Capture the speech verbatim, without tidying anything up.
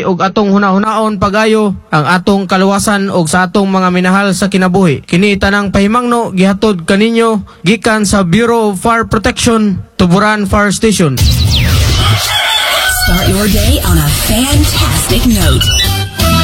og atong hunahunahon pagayo ang atong kaluwasan og sa atong mga minahal sa kinabuhi. Kini tanang pahimangno gihatod kaninyo gikan sa Bureau of Fire Protection, Tuburan Fire Station. Start your day on a fantastic note